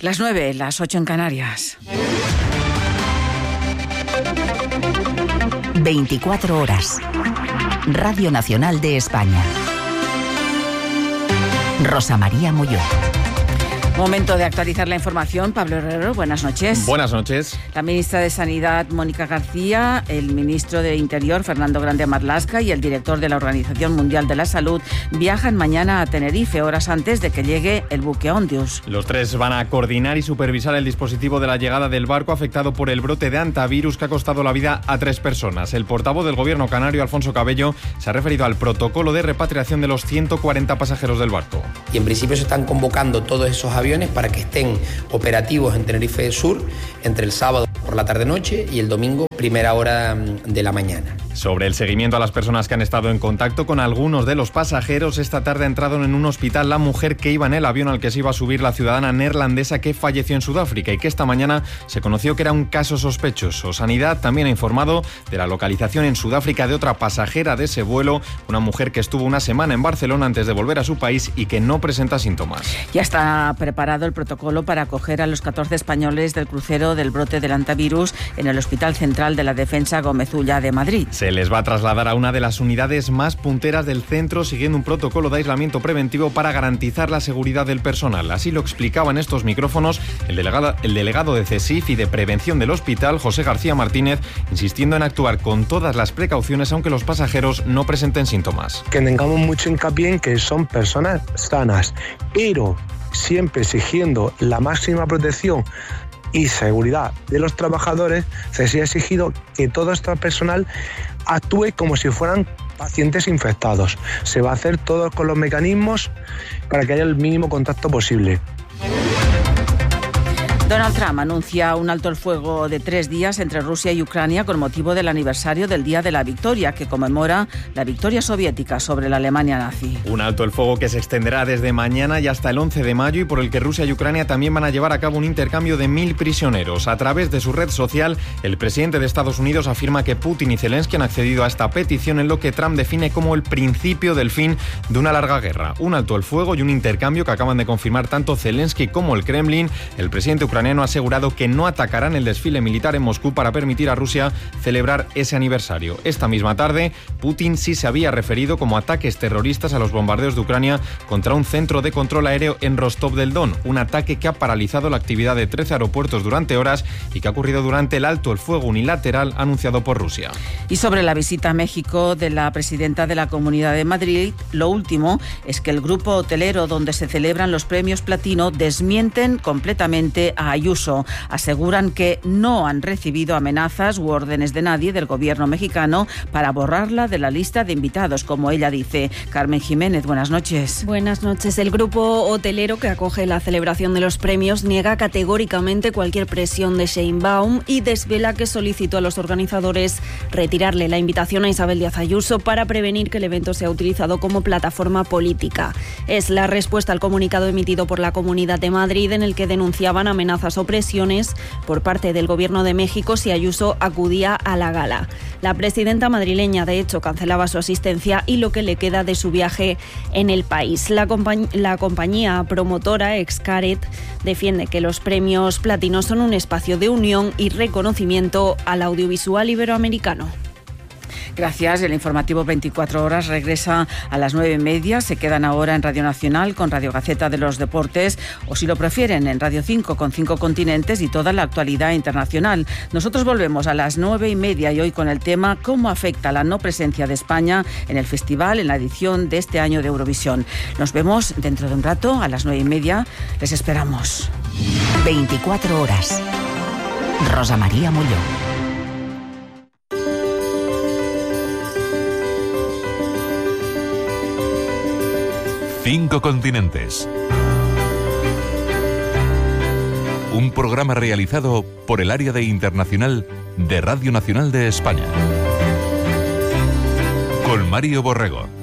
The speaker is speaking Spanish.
Las 9, las 8 en Canarias. 24 horas. Radio Nacional de España. Rosa María Molló. Momento de actualizar la información. Pablo Herrero, buenas noches. Buenas noches. La ministra de Sanidad, Mónica García, el ministro de Interior, Fernando Grande Marlaska, y el director de la Organización Mundial de la Salud viajan mañana a Tenerife, horas antes de que llegue el buque Ondius. Los tres van a coordinar y supervisar el dispositivo de la llegada del barco afectado por el brote de hantavirus que ha costado la vida a 3 personas. El portavoz del gobierno canario, Alfonso Cabello, se ha referido al protocolo de repatriación de los 140 pasajeros del barco. Y en principio se están convocando todos esos aviones para que estén operativos en Tenerife Sur entre el sábado por la tarde-noche y el domingo primera hora de la mañana. Sobre el seguimiento a las personas que han estado en contacto con algunos de los pasajeros, esta tarde ha entrado en un hospital la mujer que iba en el avión al que se iba a subir la ciudadana neerlandesa que falleció en Sudáfrica y que esta mañana se conoció que era un caso sospechoso. Sanidad también ha informado de la localización en Sudáfrica de otra pasajera de ese vuelo, una mujer que estuvo una semana en Barcelona antes de volver a su país y que no presenta síntomas. Ya está preparado el protocolo para acoger a los 14 españoles del crucero del brote del hantavirus en el Hospital Central de la Defensa Gómez Ulla de Madrid. Se les va a trasladar a una de las unidades más punteras del centro siguiendo un protocolo de aislamiento preventivo para garantizar la seguridad del personal. Así lo explicaba en estos micrófonos el delegado de CSIF y de Prevención del hospital, José García Martínez, insistiendo en actuar con todas las precauciones aunque los pasajeros no presenten síntomas. Que tengamos mucho hincapié en que son personas sanas, pero siempre exigiendo la máxima protección y seguridad de los trabajadores. Se ha exigido que todo este personal actúe como si fueran pacientes infectados. Se va a hacer todo con los mecanismos para que haya el mínimo contacto posible. Donald Trump anuncia un alto el fuego de 3 días entre Rusia y Ucrania con motivo del aniversario del Día de la Victoria, que conmemora la victoria soviética sobre la Alemania nazi. Un alto el fuego que se extenderá desde mañana y hasta el 11 de mayo y por el que Rusia y Ucrania también van a llevar a cabo un intercambio de 1.000 prisioneros. A través de su red social, el presidente de Estados Unidos afirma que Putin y Zelensky han accedido a esta petición en lo que Trump define como el principio del fin de una larga guerra. Un alto el fuego y un intercambio que acaban de confirmar tanto Zelensky como el Kremlin. El presidente ucraniano ha asegurado que no atacarán el desfile militar en Moscú para permitir a Rusia celebrar ese aniversario. Esta misma tarde, Putin sí se había referido como ataques terroristas a los bombardeos de Ucrania contra un centro de control aéreo en Rostov del Don, un ataque que ha paralizado la actividad de 13 aeropuertos durante horas y que ha ocurrido durante el alto el fuego unilateral anunciado por Rusia. Y sobre la visita a México de la presidenta de la Comunidad de Madrid, lo último es que el grupo hotelero donde se celebran los premios Platino desmienten completamente a Ayuso. Aseguran que no han recibido amenazas u órdenes de nadie del gobierno mexicano para borrarla de la lista de invitados, como ella dice. Carmen Jiménez, buenas noches. Buenas noches. El grupo hotelero que acoge la celebración de los premios niega categóricamente cualquier presión de Sheinbaum y desvela que solicitó a los organizadores retirarle la invitación a Isabel Díaz Ayuso para prevenir que el evento sea utilizado como plataforma política. Es la respuesta al comunicado emitido por la Comunidad de Madrid en el que denunciaban amenazas o presiones por parte del Gobierno de México si Ayuso acudía a la gala. La presidenta madrileña, de hecho, cancelaba su asistencia y lo que le queda de su viaje en el país. La compañía promotora Xcaret defiende que los premios Platino son un espacio de unión y reconocimiento al audiovisual iberoamericano. Gracias. El informativo 24 horas regresa a las 9:30. Se quedan ahora en Radio Nacional con Radio Gaceta de los Deportes o, si lo prefieren, en Radio 5 con 5 continentes y toda la actualidad internacional. Nosotros volvemos a las 9:30 y hoy con el tema ¿cómo afecta la no presencia de España en el festival, en la edición de este año de Eurovisión? Nos vemos dentro de un rato a las 9:30. Les esperamos. 24 horas. Rosa María Molló. 5 continentes. Un programa realizado por el Área de Internacional de Radio Nacional de España. Con Mario Borrego.